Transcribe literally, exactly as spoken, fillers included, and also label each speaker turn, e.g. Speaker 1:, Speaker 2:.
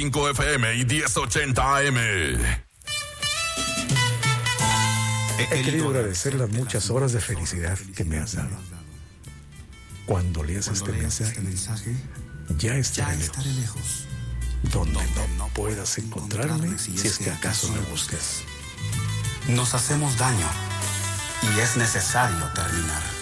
Speaker 1: cinco F M y diez ochenta A M.
Speaker 2: He querido agradecer las muchas horas de felicidad que me has dado. Cuando leas este mensaje, ya estaré lejos, donde no puedas encontrarme si es que acaso me busques.
Speaker 3: Nos hacemos daño y es necesario terminar.